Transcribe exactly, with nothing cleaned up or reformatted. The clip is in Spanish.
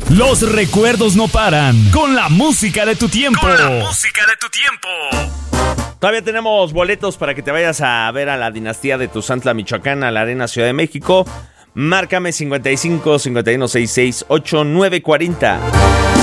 Los recuerdos no paran. Con la música de tu tiempo. Con la música de tu tiempo. Todavía tenemos boletos para que te vayas a ver a la dinastía de Tuzantla, Michoacán, a la Arena Ciudad de México. Márcame cincuenta y cinco, cincuenta y uno, sesenta y seis, ochenta y nueve cuarenta.